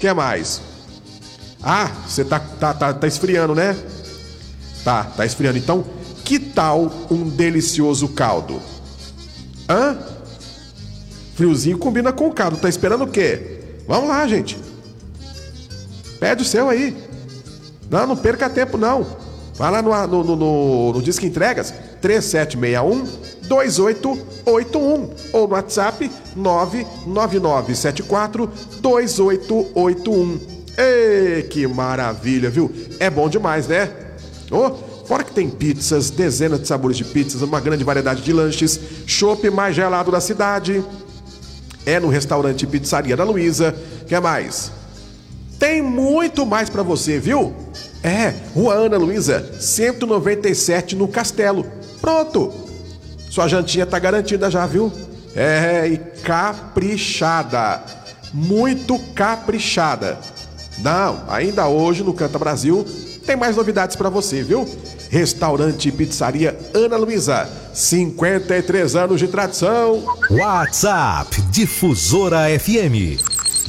que mais? Ah, você tá esfriando, né? Tá esfriando. Então, que tal um delicioso caldo? Hã? Friozinho combina com caldo. Tá esperando o quê? Vamos lá, gente. Pede o seu aí. Não perca tempo, não. Vai lá no Disque Entregas 3761-2881 ou no WhatsApp 99974-2881. Ei, que maravilha, viu? É bom demais, né? Fora que tem pizzas, dezenas de sabores de pizzas, uma grande variedade de lanches, chopp mais gelado da cidade. É no restaurante Pizzaria da Luísa. Quer mais? Tem muito mais pra você, viu? Rua Ana Luísa, 197 no Castelo. Pronto! Sua jantinha tá garantida já, viu? E caprichada. Muito caprichada. Não, ainda hoje no Canta Brasil tem mais novidades pra você, viu? Restaurante Pizzaria Ana Luísa, 53 anos de tradição. WhatsApp Difusora FM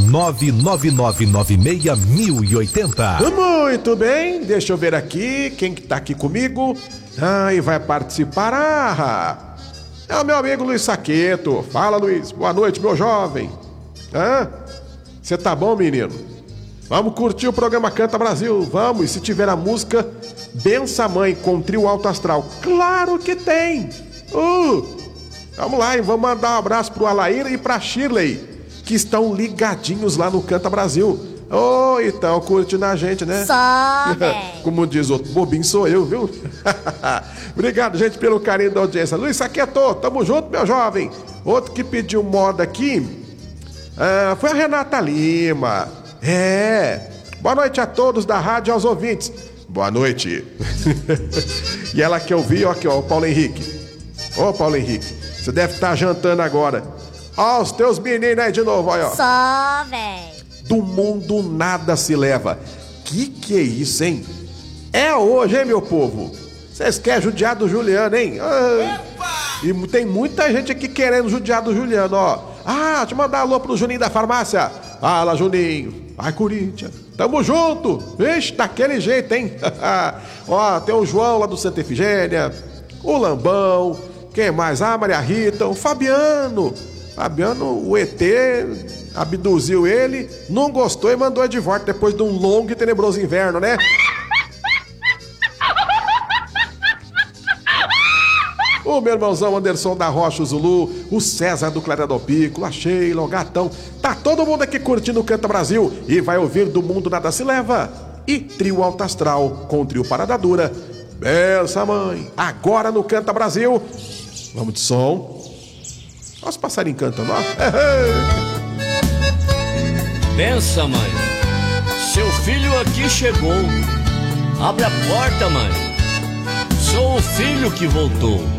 999961080. Muito bem, deixa eu ver aqui quem que tá aqui comigo. E vai participar. É o meu amigo Luiz Saqueto. Fala, Luiz. Boa noite, meu jovem. Você tá bom, menino? Vamos curtir o programa Canta Brasil, vamos. E se tiver a música Bença Mãe com Trio Alto Astral, claro que tem. Vamos lá, e vamos mandar um abraço pro Alair e pra Shirley, que estão ligadinhos lá no Canta Brasil. Então curtindo a gente, né? Só, véi. Como diz outro, bobinho sou eu, viu? Obrigado, gente, pelo carinho da audiência. Luiz Saqueto, tamo junto, meu jovem. Outro que pediu moda aqui foi a Renata Lima. Boa noite a todos da rádio e aos ouvintes. Boa noite. E ela que eu vi, ó, aqui, ó, o Paulo Henrique. Paulo Henrique, você deve estar jantando agora. Os teus meninos aí de novo, olha, ó. Só, véi. Do mundo nada se leva. Que é isso, hein? É hoje, hein, meu povo? Vocês querem judiar do Juliano, hein? E tem muita gente aqui querendo judiar do Juliano, ó. Deixa eu mandar alô pro Juninho da farmácia. Fala, Juninho. Vai, Corinthians. Tamo junto. Vixe, daquele jeito, hein? Tem o João lá do Santa Efigênia, o Lambão, quem mais? Maria Rita, o Fabiano. O ET abduziu ele, não gostou e mandou de volta depois de um longo e tenebroso inverno, né? O meu irmãozão Anderson da Rocha, o Zulu, o César do Clarão Pico, a Sheila, o Gatão. Tá todo mundo aqui curtindo o Canta Brasil e vai ouvir Do Mundo Nada Se Leva e Trio Alto Astral com o Trio Parada Dura. Bença Mãe, agora no Canta Brasil. Vamos de som. Olha os passarinhos cantando, ó. Bença, mãe, seu filho aqui chegou. Abre a porta, mãe, sou o filho que voltou.